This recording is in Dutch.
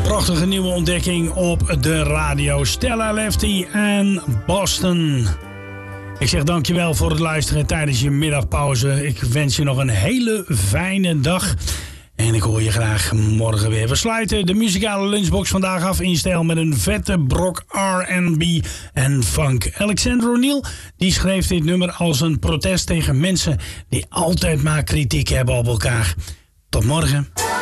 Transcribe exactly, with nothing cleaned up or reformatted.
Prachtige nieuwe ontdekking op de radio. Stella Lefty en Boston. Ik zeg dankjewel voor het luisteren tijdens je middagpauze. Ik wens je nog een hele fijne dag. En ik hoor je graag morgen weer. We sluiten de muzikale lunchbox vandaag af in stijl met een vette brok R en B en funk. Alexander O'Neal die schreef dit nummer als een protest tegen mensen die altijd maar kritiek hebben op elkaar. Tot morgen.